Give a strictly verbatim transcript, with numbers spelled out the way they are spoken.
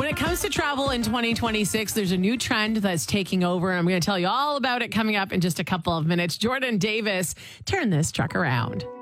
When it comes to travel in twenty twenty-six, there's a new trend that's taking over. And I'm going to tell you all about it coming up in just a couple of minutes. Jordan Davis, turn this truck around.